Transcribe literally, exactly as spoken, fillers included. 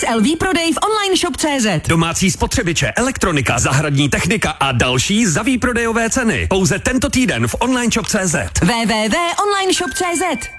X L výprodej v online shop tečka cé zet. Domácí spotřebiče, elektronika, zahradní technika a další za výprodejové ceny. Pouze tento týden v online shop tečka cé zet. w w w tečka online shop tečka cé zet.